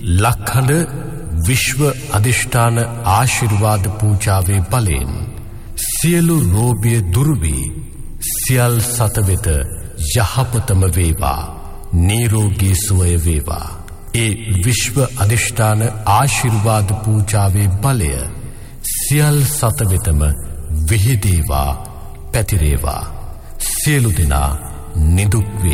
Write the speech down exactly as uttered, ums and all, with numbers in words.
ලක්හඬ විශ්ව අධිෂ්ඨාන ආශිර්වාද පූජාවේ බලයෙන් සියලු රෝගිය දුරු වී සියල් සත වෙත යහපතම වේවා, නිරෝගී සුවය වේවා. ඒ විශ්ව අධිෂ්ඨාන ආශිර්වාද පූජාවේ බලය සියල් සත වෙතම විහිදේවා, පැතිරේවා. සියලු දෙනා නිදුක් වේ.